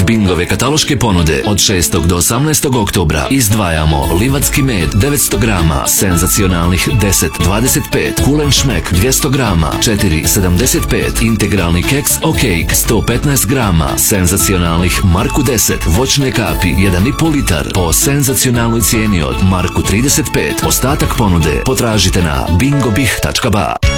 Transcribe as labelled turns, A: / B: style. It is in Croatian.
A: Iz Bingove kataloške ponude od 6. do 18. oktobra izdvajamo livatski med 900 grama, senzacionalnih 10,25, kulen šmek 200 grama, 4,75, integralni keks O'Cake 115 grama, senzacionalnih Marku 10, voćne kapi 1,5 litar po senzacionalnoj cijeni od Marku 35. Ostatak ponude potražite na bingobih.ba.